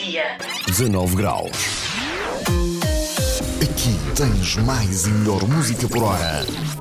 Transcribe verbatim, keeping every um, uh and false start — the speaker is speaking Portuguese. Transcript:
dia. dezanove graus. Aqui tens mais e melhor música por hora.